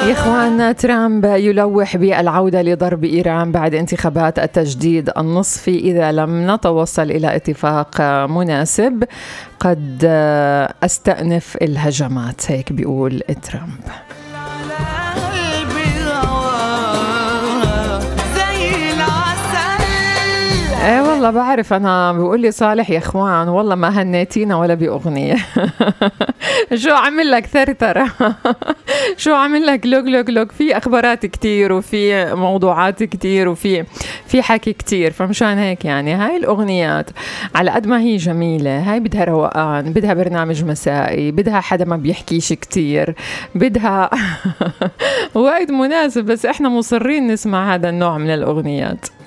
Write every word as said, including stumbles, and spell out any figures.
يا إخوان، ترامب يلوح بالعودة لضرب إيران بعد انتخابات التجديد النصفي إذا لم نتوصل إلى اتفاق مناسب. قد أستأنف الهجمات، هيك بيقول ترامب. ايه والله بعرف انا. بيقول لي صالح يا اخوان والله ما هنيتينا ولا باغنيه. شو عمل لك ثرثره؟ شو عمل لك لوك لوك لوك؟ في اخبارات كتير وفي موضوعات كتير وفي في حكي كتير، فمشان هيك يعني هاي الاغنيات على قد ما هي جميله، هاي بدها روقان، بدها برنامج مسائي، بدها حدا ما بيحكيش كتير، بدها وايد مناسب، بس احنا مصرين نسمع هذا النوع من الاغنيات.